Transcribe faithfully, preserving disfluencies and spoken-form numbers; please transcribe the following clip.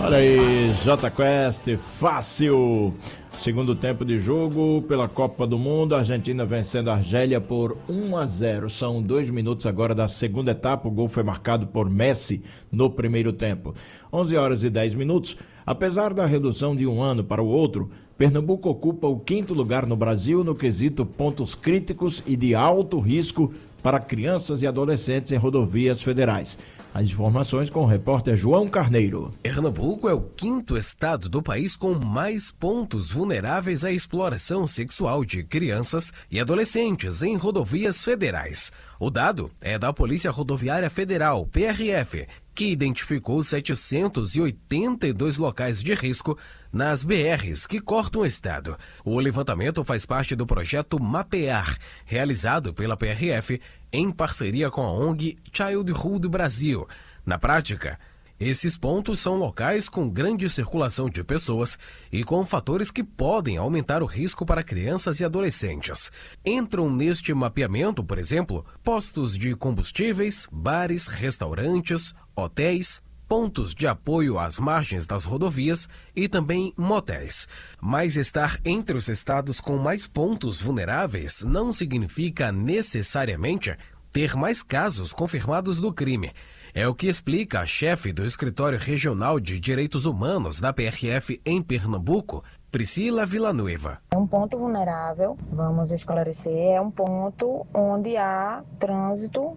Olha aí, J Quest, fácil. Segundo tempo de jogo pela Copa do Mundo, a Argentina vencendo a Argélia por um a zero. São dois minutos agora da segunda etapa. O gol foi marcado por Messi no primeiro tempo. onze horas e dez minutos. Apesar da redução de um ano para o outro, Pernambuco ocupa o quinto lugar no Brasil no quesito pontos críticos e de alto risco para crianças e adolescentes em rodovias federais. As informações com o repórter João Carneiro. Pernambuco é o quinto estado do país com mais pontos vulneráveis à exploração sexual de crianças e adolescentes em rodovias federais. O dado é da Polícia Rodoviária Federal, P R F, que identificou setecentos e oitenta e dois locais de risco nas B Rs que cortam o estado. O levantamento faz parte do projeto Mapear, realizado pela P R F em parceria com a O N G Childhood Brasil. Na prática, esses pontos são locais com grande circulação de pessoas e com fatores que podem aumentar o risco para crianças e adolescentes. Entram neste mapeamento, por exemplo, postos de combustíveis, bares, restaurantes, hotéis, pontos de apoio às margens das rodovias e também motéis. Mas estar entre os estados com mais pontos vulneráveis não significa necessariamente ter mais casos confirmados do crime. É o que explica a chefe do Escritório Regional de Direitos Humanos da P R F em Pernambuco, Priscila Villanueva. É um ponto vulnerável, vamos esclarecer, é um ponto onde há trânsito